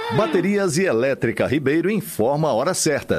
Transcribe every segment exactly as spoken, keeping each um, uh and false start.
Baterias e Elétrica Ribeiro informa a hora certa.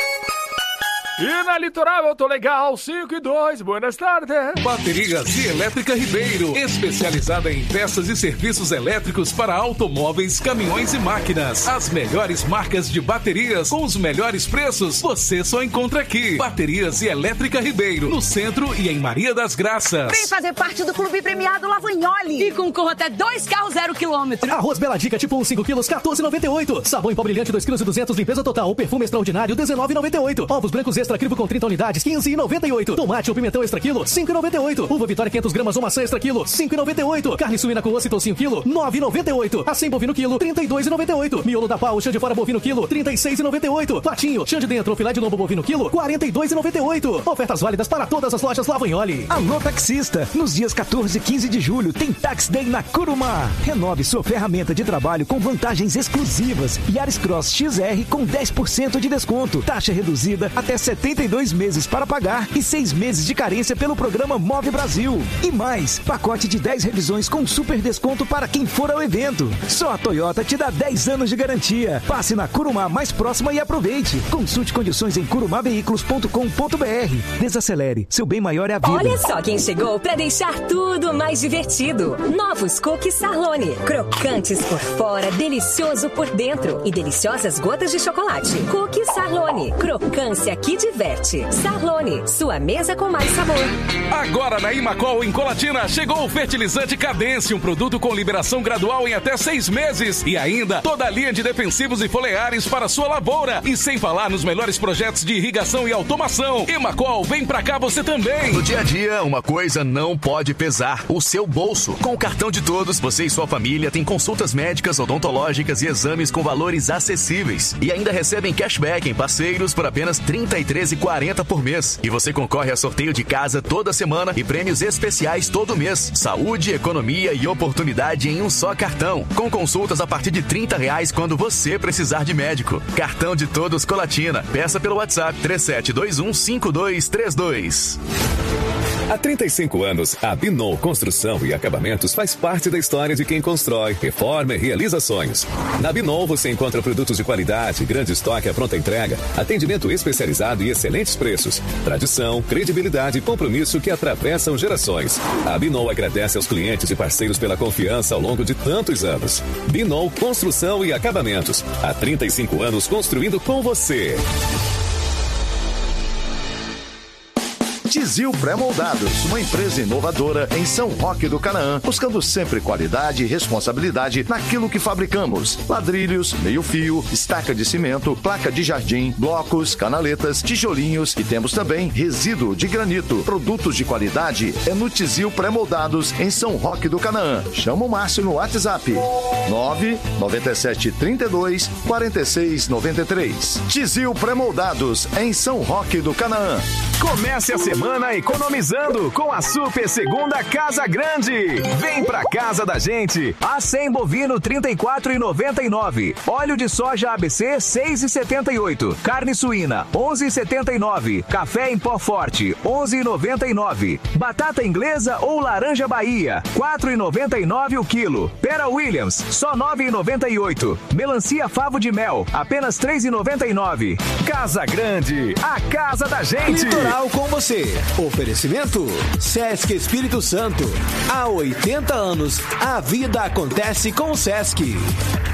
E na Litoral eu tô legal, cinco e dois, buenas tardes. Baterias e Elétrica Ribeiro, especializada em peças e serviços elétricos para automóveis, caminhões e máquinas. As melhores marcas de baterias com os melhores preços, você só encontra aqui. Baterias e Elétrica Ribeiro, no centro e em Maria das Graças. Vem fazer parte do clube premiado Lavagnoli e concorra até dois carros zero quilômetro. Arroz Bela Dica tipo um, cinco quilos, quatorze reais e noventa e oito centavos. Sabão em pó brilhante, dois quilos e duzentos, limpeza total. Perfume extraordinário, dezenove reais e noventa e oito centavos. Ovos brancos extra crivo com trinta unidades, quinze reais e noventa e oito centavos. Tomate ou pimentão extra quilo, cinco reais e noventa e oito centavos. Uva Vitória quinhentas gramas ou maçã extra quilo, cinco reais e noventa e oito centavos. Carne suína com osso e toucinho quilo, nove reais e noventa e oito centavos. Acém bovino quilo, trinta e dois reais e noventa e oito centavos. Miolo da pau, chã de fora bovino quilo, trinta e seis reais e noventa e oito centavos. Patinho, chã de dentro ou filé de lombo bovino quilo, quarenta e dois reais e noventa e oito centavos. Ofertas válidas para todas as lojas Lavagnoli. Alô taxista, nos dias quatorze e quinze de julho tem Tax Day na Curumá. Renove sua ferramenta de trabalho com vantagens exclusivas. Yaris Cross X R com dez por cento de desconto. Taxa reduzida até setenta e dois meses para pagar e seis meses de carência pelo programa Move Brasil. E mais, pacote de dez revisões com super desconto para quem for ao evento. Só a Toyota te dá dez anos de garantia. Passe na Curumá mais próxima e aproveite. Consulte condições em curumá veículos ponto com ponto br. Desacelere, seu bem maior é a vida. Olha só quem chegou para deixar tudo mais divertido. Novos cookies Sarlone. Crocantes por fora, delicioso por dentro e deliciosas gotas de chocolate. Cookies Sarlone. Crocância que diverte. Sarlone, sua mesa com mais sabor. Agora na Imacol, em Colatina, chegou o fertilizante Cadência, um produto com liberação gradual em até seis meses. E ainda toda a linha de defensivos e foliares para sua lavoura. E sem falar nos melhores projetos de irrigação e automação. Imacol, vem pra cá você também. No dia a dia, uma coisa não pode pesar: o seu bolso. Com o cartão de todos, você e sua família têm consultas médicas, odontológicas e exames com valores acessíveis. E ainda recebem cashback em parceiros por apenas trinta e três reais e quarenta centavos por mês. E você concorre a sorteio de casa toda semana e prêmios especiais todo mês. Saúde, economia e oportunidade em um só cartão. Com consultas a partir de trinta reais quando você precisar de médico. Cartão de todos Colatina. Peça pelo WhatsApp três sete dois um cinco dois três dois. Há trinta e cinco anos, a Binou Construção e Acabamentos faz parte da história de quem constrói, reforma e realiza sonhos. Na Binou você encontra produtos de qualidade, grande estoque à pronta entrega, atendimento especializado e excelentes preços. Tradição, credibilidade e compromisso que atravessam gerações. A Binou agradece aos clientes e parceiros pela confiança ao longo de tantos anos. Binou Construção e Acabamentos. Há trinta e cinco anos construindo com você. Tizil Pré-Moldados, uma empresa inovadora em São Roque do Canaã, buscando sempre qualidade e responsabilidade naquilo que fabricamos. Ladrilhos, meio-fio, estaca de cimento, placa de jardim, blocos, canaletas, tijolinhos e temos também resíduo de granito. Produtos de qualidade é no Tizil Pré-Moldados em São Roque do Canaã. Chama o Márcio no WhatsApp nove nove sete três dois quatro seis nove três. Tizil Pré-Moldados em São Roque do Canaã. Comece a semana economizando com a Super Segunda Casa Grande. Vem pra casa da gente. Acém bovino trinta e quatro reais e noventa e nove centavos. Óleo de soja A B C seis reais e setenta e oito centavos. Carne suína onze reais e setenta e nove centavos. Café em pó forte onze reais e noventa e nove centavos. Batata inglesa ou laranja Bahia quatro reais e noventa e nove centavos o quilo. Pera Williams só nove reais e noventa e oito centavos. Melancia favo de mel apenas três reais e noventa e nove centavos. Casa Grande, a casa da gente. Litoral com você. Oferecimento Sesc Espírito Santo. Há oitenta anos, a vida acontece com o Sesc.